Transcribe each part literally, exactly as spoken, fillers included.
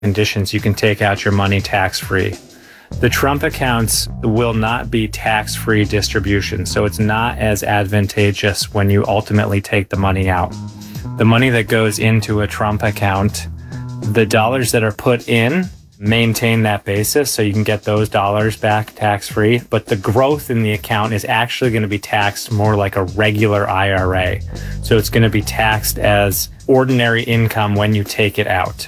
conditions, you can take out your money tax-free. The Trump accounts will not be tax-free distribution, so it's not as advantageous when you ultimately take the money out. The money that goes into a Trump account, the dollars that are put in maintain that basis, so you can get those dollars back tax-free, but the growth in the account is actually going to be taxed more like a regular I R A. So it's going to be taxed as ordinary income when you take it out.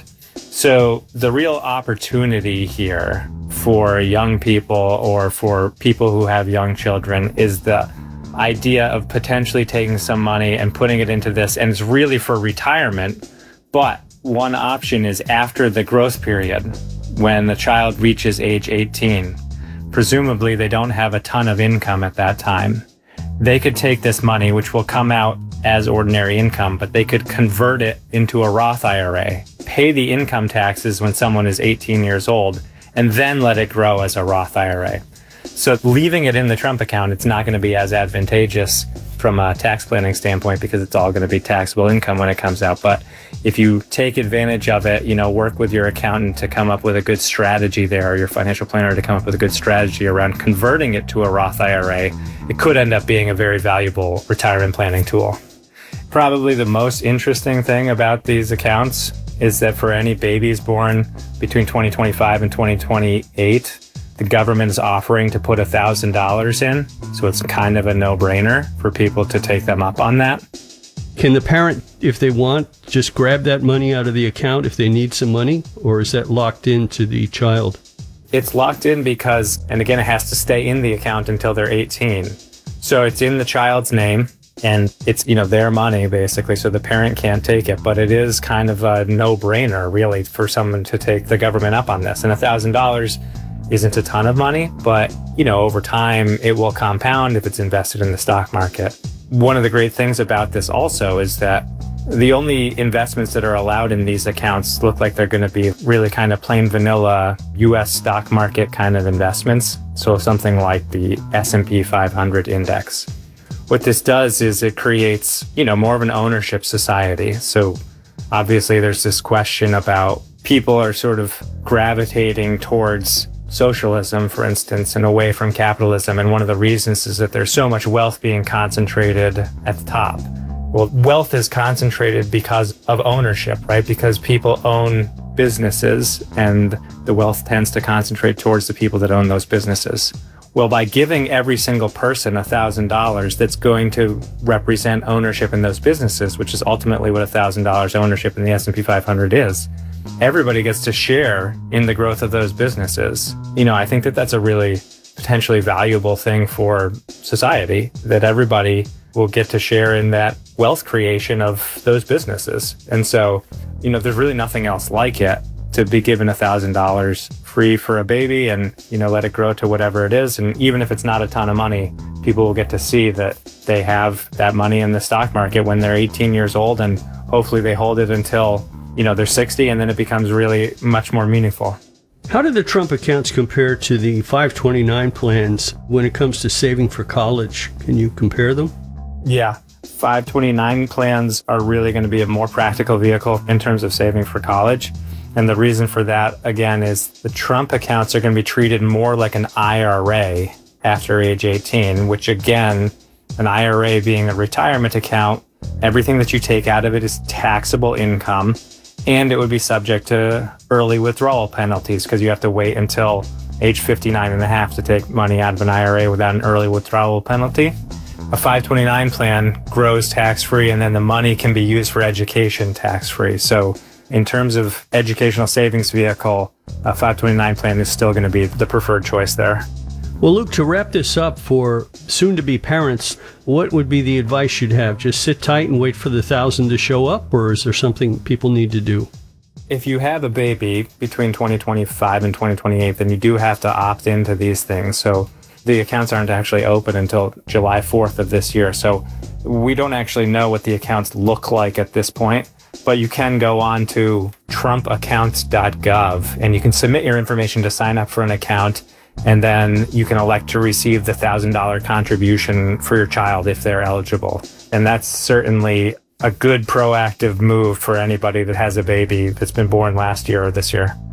So the real opportunity here for young people or for people who have young children is the idea of potentially taking some money and putting it into this, and it's really for retirement. But one option is after the growth period, when the child reaches age eighteen, presumably they don't have a ton of income at that time. They could take this money, which will come out as ordinary income, but they could convert it into a Roth I R A, pay the income taxes when someone is eighteen years old, and then let it grow as a Roth I R A. So leaving it in the Trump account, it's not going to be as advantageous from a tax planning standpoint because it's all going to be taxable income when it comes out. But if you take advantage of it, you know, work with your accountant to come up with a good strategy there, or your financial planner to come up with a good strategy around converting it to a Roth I R A, it could end up being a very valuable retirement planning tool. Probably the most interesting thing about these accounts is that for any babies born between twenty twenty-five and twenty twenty-eight, the government is offering to put one thousand dollars in. So it's kind of a no-brainer for people to take them up on that. Can the parent, if they want, just grab that money out of the account if they need some money? Or is that locked into the child? It's locked in because, and again, it has to stay in the account until they're eighteen. So it's in the child's name. And it's, you know, their money, basically, so the parent can't take it. But it is kind of a no-brainer, really, for someone to take the government up on this. And one thousand dollars isn't a ton of money, but, you know, over time, it will compound if it's invested in the stock market. One of the great things about this also is that the only investments that are allowed in these accounts look like they're going to be really kind of plain vanilla U S stock market kind of investments. So something like the S and P five hundred index. What this does is it creates, you know, more of an ownership society. So obviously there's this question about people are sort of gravitating towards socialism, for instance, and away from capitalism. And one of the reasons is that there's so much wealth being concentrated at the top. Well, wealth is concentrated because of ownership, right? Because people own businesses and the wealth tends to concentrate towards the people that own those businesses. Well, by giving every single person one thousand dollars that's going to represent ownership in those businesses, which is ultimately what one thousand dollars ownership in the S and P five hundred is, everybody gets to share in the growth of those businesses. You know, I think that that's a really potentially valuable thing for society, that everybody will get to share in that wealth creation of those businesses. And so, you know, there's really nothing else like it to be given one thousand dollars free for a baby and, you know, let it grow to whatever it is. And even if it's not a ton of money, people will get to see that they have that money in the stock market when they're eighteen years old, and hopefully they hold it until, you know, they're sixty, and then it becomes really much more meaningful. How do the Trump accounts compare to the five twenty-nine plans when it comes to saving for college? Can you compare them? Yeah. five twenty-nine plans are really going to be a more practical vehicle in terms of saving for college. And the reason for that, again, is the Trump accounts are going to be treated more like an I R A after age eighteen, which again, an I R A being a retirement account, everything that you take out of it is taxable income, and it would be subject to early withdrawal penalties because you have to wait until age fifty-nine and a half to take money out of an I R A without an early withdrawal penalty. A five twenty-nine plan grows tax-free, and then the money can be used for education tax-free. So in terms of educational savings vehicle, a five twenty-nine plan is still going to be the preferred choice there. Well, Luke, to wrap this up for soon-to-be parents, what would be the advice you'd have? Just sit tight and wait for the thousand to show up, or is there something people need to do? If you have a baby between twenty twenty-five and twenty twenty-eight, then you do have to opt into these things. So the accounts aren't actually open until July fourth of this year. So we don't actually know what the accounts look like at this point, but you can go on to trump accounts dot gov and you can submit your information to sign up for an account, and then you can elect to receive the one thousand dollars contribution for your child if they're eligible. And that's certainly a good proactive move for anybody that has a baby that's been born last year or this year.